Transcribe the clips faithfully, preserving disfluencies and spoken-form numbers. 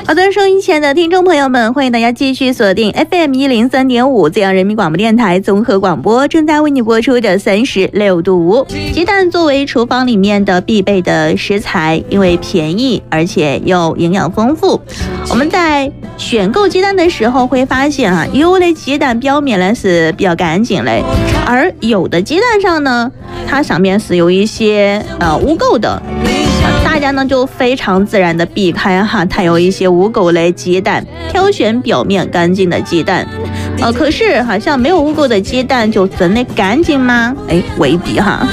好的，收音前的听众朋友们，欢迎大家继续锁定 F M 一零三点五 浙江人民广播电台综合广播，正在为你播出的三十六度。鸡蛋作为厨房里面的必备的食材，因为便宜而且又营养丰富，我们在选购鸡蛋的时候会发现啊，有的鸡蛋表面呢是比较干净嘞，而有的鸡蛋上呢，它上面是有一些呃污垢的。大家呢就非常自然的避开哈，它有一些污垢类鸡蛋，挑选表面干净的鸡蛋。呃，可是好像没有污垢的鸡蛋就真的干净吗？哎，未必哈。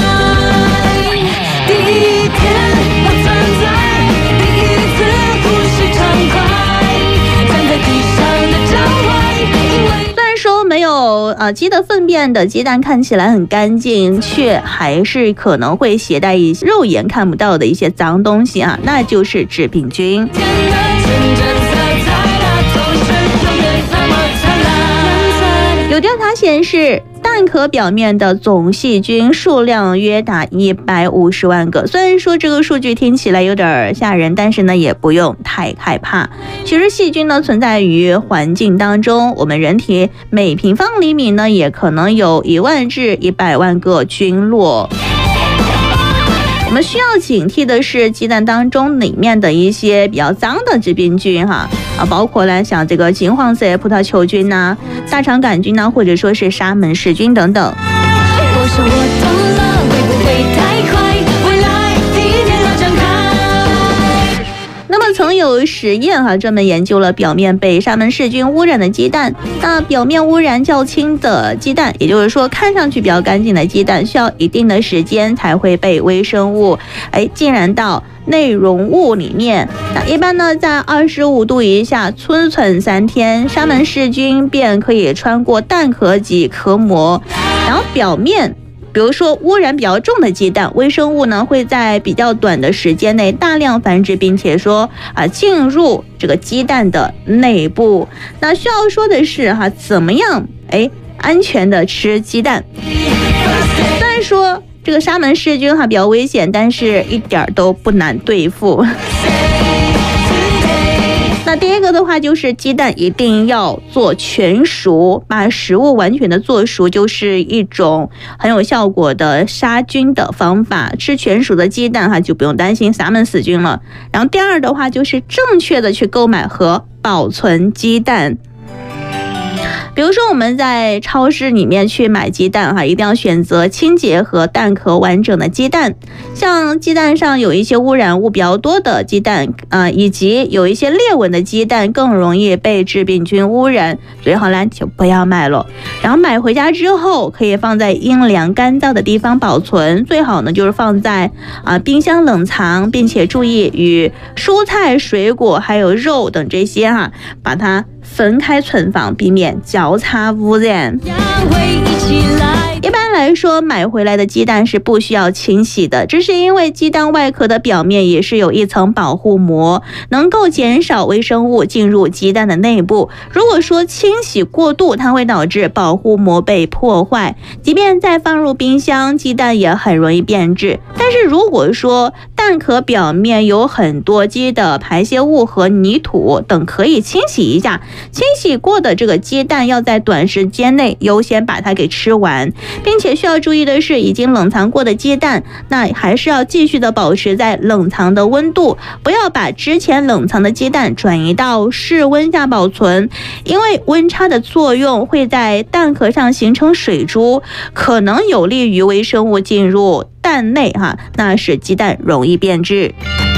说没有呃鸡的粪便的鸡蛋看起来很干净，却还是可能会携带一些肉眼看不到的一些脏东西啊，那就是致病菌。有调查显示，蛋壳表面的总细菌数量约达一百五十万个。虽然说这个数据听起来有点吓人，但是呢也不用太害怕。其实细菌呢存在于环境当中，我们人体每平方厘米呢也可能有一万至一百万个菌落。我们需要警惕的是鸡蛋当中里面的一些比较脏的致病菌哈啊，包括呢像这个金黄色葡萄球菌呐、啊、大肠杆菌呐、啊，或者说是沙门氏菌等等。我说我懂了，会不会太快？未来第一天要展开。那么曾有实验哈，专门研究了表面被沙门氏菌污染的鸡蛋。那表面污染较轻的鸡蛋，也就是说看上去比较干净的鸡蛋，需要一定的时间才会被微生物哎浸染到内容物里面。那一般呢，在二十五度以下存存三天，沙门氏菌便可以穿过蛋壳及壳膜，然后表面。比如说污染比较重的鸡蛋，微生物呢会在比较短的时间内大量繁殖，并且说啊进入这个鸡蛋的内部。那需要说的是哈，怎么样哎安全的吃鸡蛋？虽然说这个沙门氏菌哈比较危险，但是一点都不难对付。那第一个的话就是鸡蛋一定要做全熟，把食物完全的做熟就是一种很有效果的杀菌的方法。吃全熟的鸡蛋哈就不用担心沙门氏菌了。然后第二的话就是正确的去购买和保存鸡蛋。比如说我们在超市里面去买鸡蛋哈，一定要选择清洁和蛋壳完整的鸡蛋。像鸡蛋上有一些污染物比较多的鸡蛋啊、呃，以及有一些裂纹的鸡蛋更容易被致病菌污染，最好呢就不要买了。然后买回家之后可以放在阴凉干燥的地方保存，最好呢就是放在啊、呃、冰箱冷藏，并且注意与蔬菜、水果还有肉等这些哈，把它分开存放，避免交叉污染。一般来说，买回来的鸡蛋是不需要清洗的，这是因为鸡蛋外壳的表面也是有一层保护膜，能够减少微生物进入鸡蛋的内部。如果说清洗过度，它会导致保护膜被破坏，即便再放入冰箱，鸡蛋也很容易变质。但是如果说蛋壳表面有很多鸡的排泄物和泥土等，可以清洗一下。清洗过的这个鸡蛋要在短时间内优先把它给吃完，并且需要注意的是，已经冷藏过的鸡蛋，那还是要继续的保持在冷藏的温度，不要把之前冷藏的鸡蛋转移到室温下保存，因为温差的作用会在蛋壳上形成水珠，可能有利于微生物进入蛋内哈，那使鸡蛋容易变质。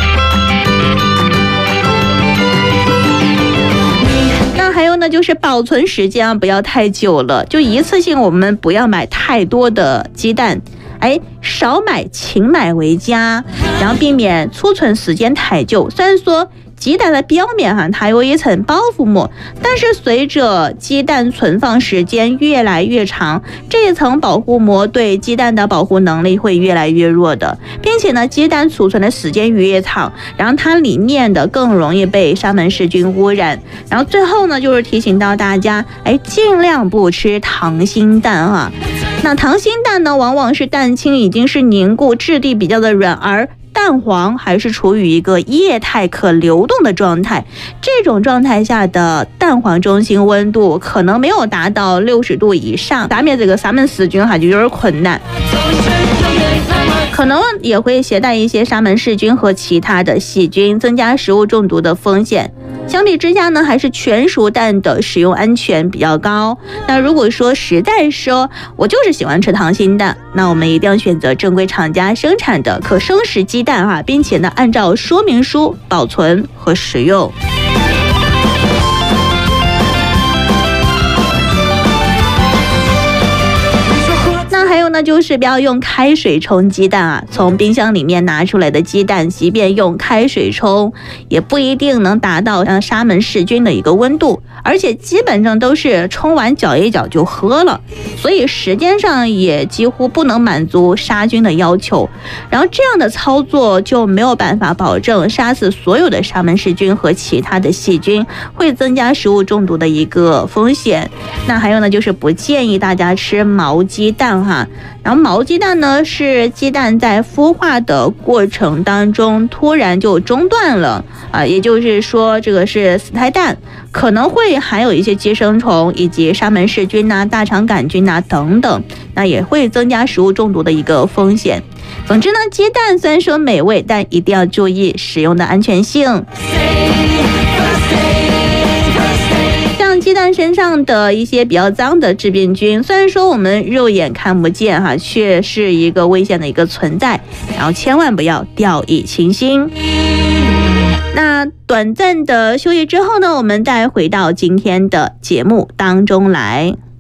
还有呢，就是保存时间啊，不要太久了。就一次性，我们不要买太多的鸡蛋，哎，少买勤买为佳，然后避免储存时间太久。虽然说鸡蛋的表面哈，它有一层保护膜，但是随着鸡蛋存放时间越来越长，这一层保护膜对鸡蛋的保护能力会越来越弱的，并且呢，鸡蛋储存的时间越长，然后它里面的更容易被沙门氏菌污染。然后最后呢，就是提醒到大家，哎，尽量不吃溏心蛋啊。那溏心蛋呢，往往是蛋清已经是凝固，质地比较的软，而蛋蛋黄还是处于一个液态可流动的状态，这种状态下的蛋黄中心温度可能没有达到六十度以上，咱们这个沙门氏菌哈就有点困难，可能也会携带一些沙门氏菌和其他的细菌，增加食物中毒的风险。相比之下呢，还是全熟蛋的使用安全比较高。那如果说实在说我就是喜欢吃溏心蛋，那我们一定要选择正规厂家生产的可生食鸡蛋哈，并且呢按照说明书保存和食用。还有呢，就是不要用开水冲鸡蛋啊！从冰箱里面拿出来的鸡蛋，即便用开水冲，也不一定能达到像沙门氏菌的一个温度，而且基本上都是冲完搅一搅就喝了，所以时间上也几乎不能满足杀菌的要求。然后这样的操作就没有办法保证杀死所有的沙门氏菌和其他的细菌，会增加食物中毒的一个风险。那还有呢，就是不建议大家吃毛鸡蛋哈。然后毛鸡蛋呢，是鸡蛋在孵化的过程当中突然就中断了啊，也就是说这个是死胎蛋，可能会含有一些寄生虫以及沙门氏菌呐、大肠杆菌呐等等，那也会增加食物中毒的一个风险。总之呢，鸡蛋虽然说美味，但一定要注意使用的安全性。鸡蛋身上的一些比较脏的致病菌，虽然说我们肉眼看不见哈，却是一个危险的一个存在，然后千万不要掉以轻心。那短暂的休息之后呢，我们再回到今天的节目当中来。